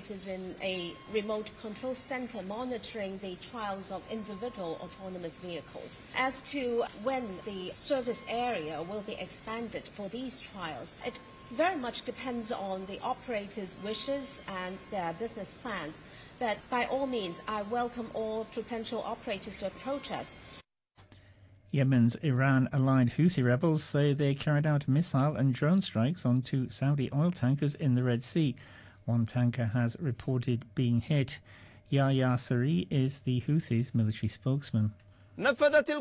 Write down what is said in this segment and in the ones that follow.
operators in a remote control center monitoring the trials of individual autonomous vehicles. As to when the service area will be expanded for these trials, it very much depends on the operators' wishes and their business plans. But by all means, I welcome all potential operators to approach us. Yemen's Iran-aligned Houthi rebels say they carried out missile and drone strikes on 2 Saudi oil tankers in the Red Sea. One tanker has reported being hit. Yahya Saree is the Houthis' military spokesman. The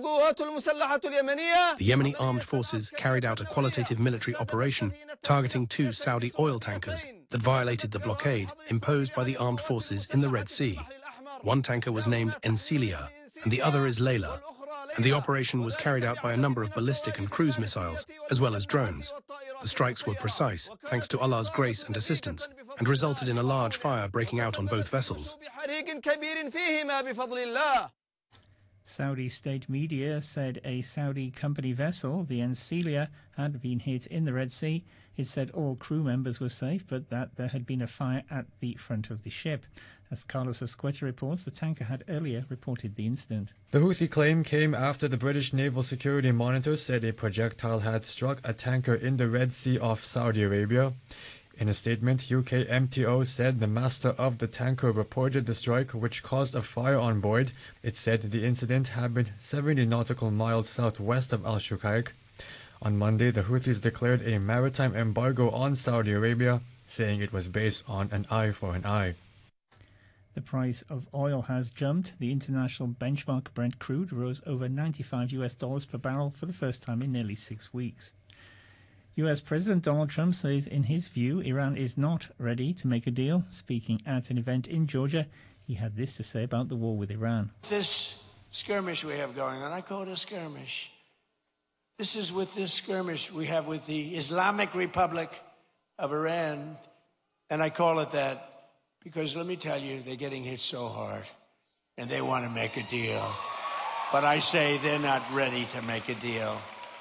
Yemeni armed forces carried out a qualitative military operation targeting 2 Saudi oil tankers that violated the blockade imposed by the armed forces in the Red Sea. One tanker was named Ensilia and the other is Layla, and the operation was carried out by a number of ballistic and cruise missiles, as well as drones. The strikes were precise, thanks to Allah's grace and assistance, and resulted in a large fire breaking out on both vessels. Saudi state media said a Saudi company vessel, the Ensilia, had been hit in the Red Sea. It said all crew members were safe, but that there had been a fire at the front of the ship. As Carlos Esqueta reports, the tanker had earlier reported the incident. The Houthi claim came after the British Naval Security Monitor said a projectile had struck a tanker in the Red Sea off Saudi Arabia. In a statement, UK MTO said the master of the tanker reported the strike, which caused a fire on board. It said the incident happened 70 nautical miles southwest of Al-Shuqaiq. On Monday, the Houthis declared a maritime embargo on Saudi Arabia, saying it was based on an eye for an eye. The price of oil has jumped. The international benchmark Brent crude rose over $95 per barrel for the first time in nearly 6 weeks. US President Donald Trump says in his view Iran is not ready to make a deal. Speaking at an event in Georgia, he had this to say about the war with Iran. This skirmish we have going on, I call it a skirmish. This is with this skirmish we have with the Islamic Republic of Iran, and I call it that because let me tell you, they're getting hit so hard, and they want to make a deal. But I say they're not ready to make a deal.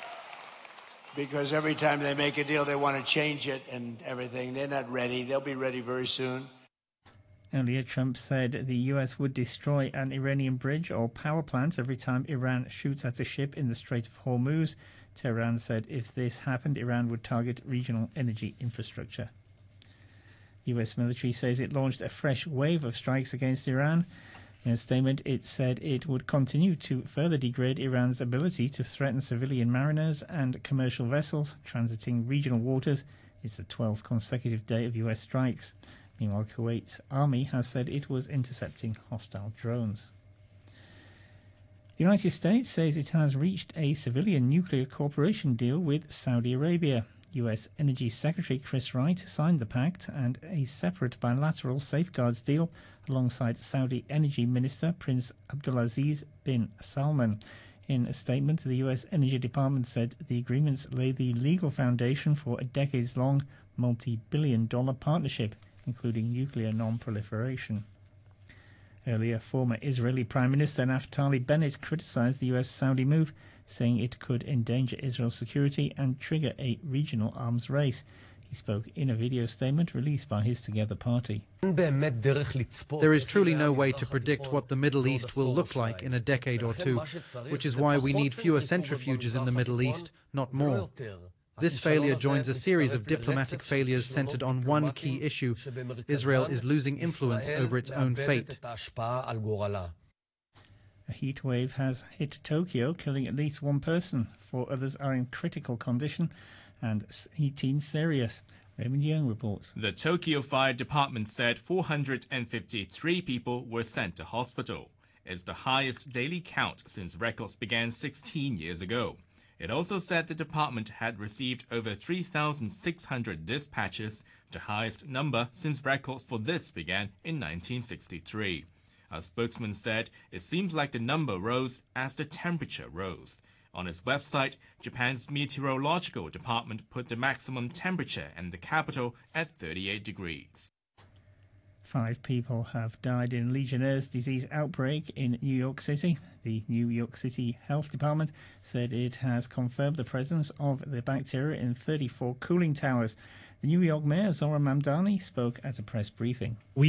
Because every time they make a deal, they want to change it and everything. They're not ready. They'll be ready very soon. Earlier, Trump said the US would destroy an Iranian bridge or power plant every time Iran shoots at a ship in the Strait of Hormuz. Tehran said if this happened, Iran would target regional energy infrastructure. The US military says it launched a fresh wave of strikes against Iran. In a statement, it said it would continue to further degrade Iran's ability to threaten civilian mariners and commercial vessels transiting regional waters. It's the 12th consecutive day of US strikes. Meanwhile, Kuwait's army has said it was intercepting hostile drones. The United States says it has reached a civilian nuclear cooperation deal with Saudi Arabia. US Energy Secretary Chris Wright signed the pact and a separate bilateral safeguards deal alongside Saudi Energy Minister Prince Abdulaziz bin Salman. In a statement, the US Energy Department said the agreements lay the legal foundation for a decades-long, multi-billion-dollar partnership, including nuclear non-proliferation. Earlier, former Israeli Prime Minister Naftali Bennett criticized the US-Saudi move, saying it could endanger Israel's security and trigger a regional arms race. He spoke in a video statement released by his Together party. There is truly no way to predict what the Middle East will look like in a decade or two, which is why we need fewer centrifuges in the Middle East, not more. This failure joins a series of diplomatic failures centered on one key issue. Israel is losing influence over its own fate. A heat wave has hit Tokyo, killing at least one person. 4 others are in critical condition and 18 serious. Raymond Young reports. The Tokyo Fire Department said 453 people were sent to hospital. It's the highest daily count since records began 16 years ago. It also said the department had received over 3,600 dispatches, the highest number since records for this began in 1963. A spokesman said it seemed like the number rose as the temperature rose. On its website, Japan's meteorological department put the maximum temperature in the capital at 38 degrees. 5 people have died in Legionnaire's disease outbreak in New York City. The New York City Health Department said it has confirmed the presence of the bacteria in 34 cooling towers. The New York Mayor, Zohran Mamdani, spoke at a press briefing.